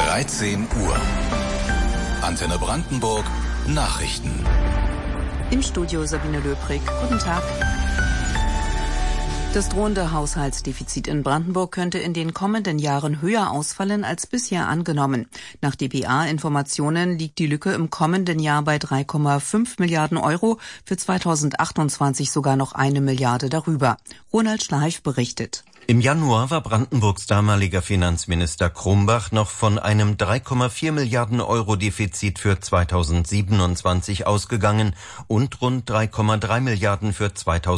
13 Uhr. Antenne Brandenburg Nachrichten. Im Studio Sabine Löbrig. Guten Tag. Das drohende Haushaltsdefizit in Brandenburg könnte in den kommenden Jahren höher ausfallen als bisher angenommen. Nach dpa-Informationen liegt die Lücke im kommenden Jahr bei 3,5 Milliarden Euro, für 2028 sogar noch 1 Milliarde darüber. Ronald Schleif berichtet. Im Januar war Brandenburgs damaliger Finanzminister Krumbach noch von einem 3,4 Milliarden Euro Defizit für 2027 ausgegangen und rund 3,3 Milliarden für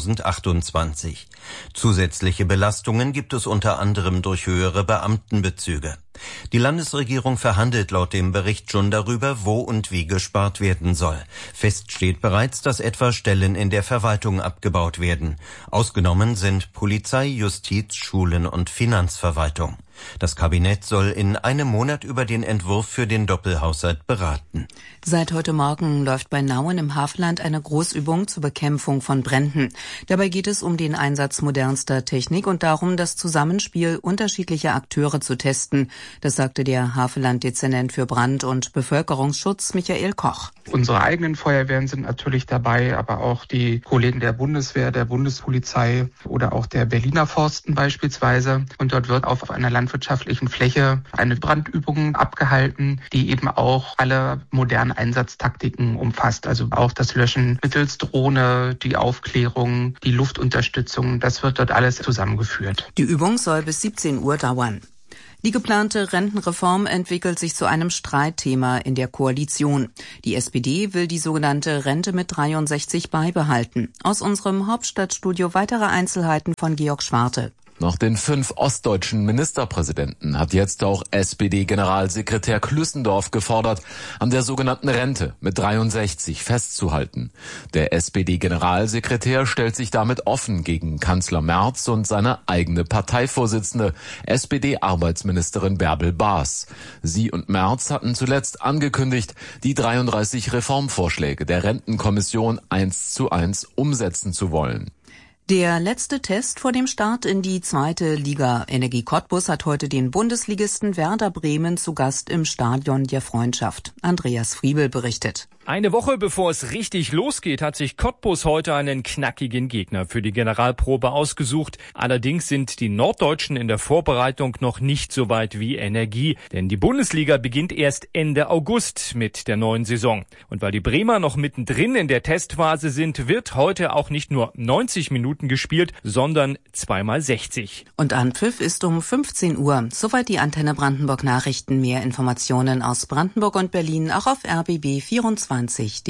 2028. Zusätzliche Belastungen gibt es unter anderem durch höhere Beamtenbezüge. Die Landesregierung verhandelt laut dem Bericht schon darüber, wo und wie gespart werden soll. Fest steht bereits, dass etwa Stellen in der Verwaltung abgebaut werden. Ausgenommen sind Polizei, Justiz, Schulen und Finanzverwaltung. Das Kabinett soll in einem Monat über den Entwurf für den Doppelhaushalt beraten. Seit heute Morgen läuft bei Nauen im Havelland eine Großübung zur Bekämpfung von Bränden. Dabei geht es um den Einsatz modernster Technik und darum, das Zusammenspiel unterschiedlicher Akteure zu testen. Das sagte der Havelland-Dezernent für Brand- und Bevölkerungsschutz Michael Koch. Unsere eigenen Feuerwehren sind natürlich dabei, aber auch die Kollegen der Bundeswehr, der Bundespolizei oder auch der Berliner Forsten beispielsweise. Und dort wird auf einer landwirtschaftlichen Fläche eine Brandübung abgehalten, die eben auch alle modernen Einsatztaktiken umfasst. Also auch das Löschen mittels Drohne, die Aufklärung, die Luftunterstützung, das wird dort alles zusammengeführt. Die Übung soll bis 17 Uhr dauern. Die geplante Rentenreform entwickelt sich zu einem Streitthema in der Koalition. Die SPD will die sogenannte Rente mit 63 beibehalten. Aus unserem Hauptstadtstudio weitere Einzelheiten von Georg Schwarte. Nach den 5 ostdeutschen Ministerpräsidenten hat jetzt auch SPD-Generalsekretär Klüssendorf gefordert, an der sogenannten Rente mit 63 festzuhalten. Der SPD-Generalsekretär stellt sich damit offen gegen Kanzler Merz und seine eigene Parteivorsitzende, SPD-Arbeitsministerin Bärbel Baas. Sie und Merz hatten zuletzt angekündigt, die 33 Reformvorschläge der Rentenkommission 1:1 umsetzen zu wollen. Der letzte Test vor dem Start in die 2. Liga. Energie Cottbus hat heute den Bundesligisten Werder Bremen zu Gast im Stadion der Freundschaft. Andreas Friebel berichtet. Eine Woche bevor es richtig losgeht, hat sich Cottbus heute einen knackigen Gegner für die Generalprobe ausgesucht. Allerdings sind die Norddeutschen in der Vorbereitung noch nicht so weit wie Energie, denn die Bundesliga beginnt erst Ende August mit der neuen Saison. Und weil die Bremer noch mittendrin in der Testphase sind, wird heute auch nicht nur 90 Minuten gespielt, sondern 2x60. Und Anpfiff ist um 15 Uhr. Soweit die Antenne Brandenburg Nachrichten. Mehr Informationen aus Brandenburg und Berlin auch auf rbb24.de.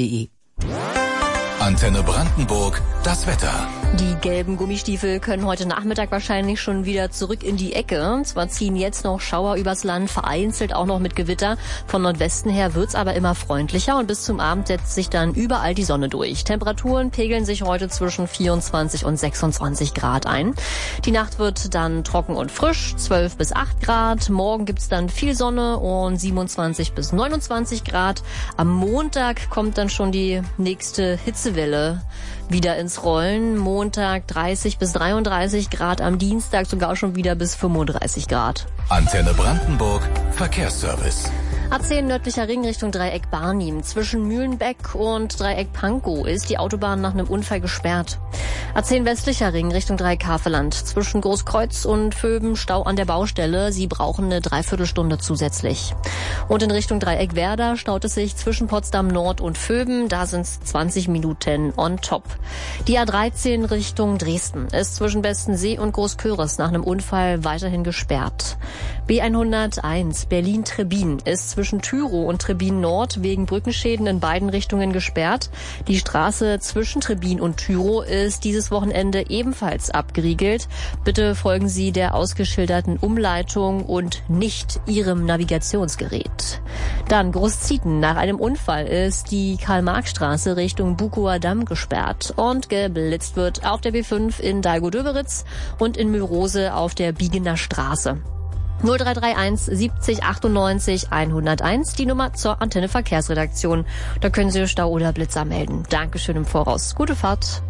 Antenne Brandenburg, das Wetter. Die gelben Gummistiefel können heute Nachmittag wahrscheinlich schon wieder zurück in die Ecke. Zwar ziehen jetzt noch Schauer übers Land, vereinzelt auch noch mit Gewitter. Von Nordwesten her wird's aber immer freundlicher und bis zum Abend setzt sich dann überall die Sonne durch. Temperaturen pegeln sich heute zwischen 24 und 26 Grad ein. Die Nacht wird dann trocken und frisch, 12 bis 8 Grad. Morgen gibt's dann viel Sonne und 27 bis 29 Grad. Am Montag kommt dann schon die nächste Hitzewelle wieder ins Rollen. Montag 30 bis 33 Grad, am Dienstag sogar schon wieder bis 35 Grad. Antenne Brandenburg, Verkehrsservice. A10 nördlicher Ring Richtung Dreieck Barnim. Zwischen Mühlenbeck und Dreieck Pankow ist die Autobahn nach einem Unfall gesperrt. A10 westlicher Ring Richtung Dreieck Havelland. Zwischen Großkreuz und Vöben Stau an der Baustelle. Sie brauchen eine Dreiviertelstunde zusätzlich. Und in Richtung Dreieck Werder staut es sich zwischen Potsdam Nord und Vöben. Da sind es 20 Minuten on top. Die A13 Richtung Dresden ist zwischen Bestensee und Großköris nach einem Unfall weiterhin gesperrt. B101 Berlin-Trebin ist zwischen Tyrow und Trebin Nord wegen Brückenschäden in beiden Richtungen gesperrt. Die Straße zwischen Trebin und Tyrow ist dieses Wochenende ebenfalls abgeriegelt. Bitte folgen Sie der ausgeschilderten Umleitung und nicht Ihrem Navigationsgerät. Dann Großzieten. Nach einem Unfall ist die Karl-Marx-Straße Richtung Bukower Damm gesperrt und geblitzt wird auf der B5 in Dahlgow-Döberitz und in Mühlrose auf der Biegener Straße. 0331 70 98 101, die Nummer zur Antenne Verkehrsredaktion. Da können Sie Stau oder Blitzer melden. Dankeschön im Voraus. Gute Fahrt.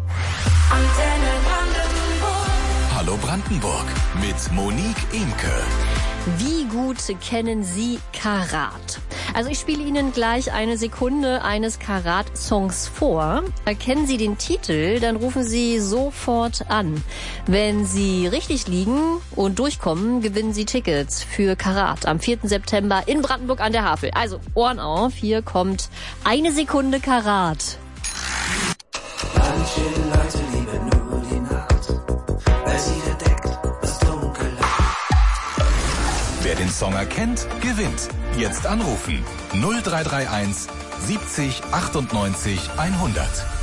Hallo Brandenburg mit Monique Imke. Wie gut kennen Sie Karat? Also ich spiele Ihnen gleich eine Sekunde eines Karat-Songs vor. Erkennen Sie den Titel, dann rufen Sie sofort an. Wenn Sie richtig liegen und durchkommen, gewinnen Sie Tickets für Karat am 4. September in Brandenburg an der Havel. Also Ohren auf, hier kommt eine Sekunde Karat. Manche Leute lieben nur die Nacht, weil sie entdeckt, was dunkel liegt. Wer den Song erkennt, gewinnt. Jetzt anrufen 0331 70 98 100.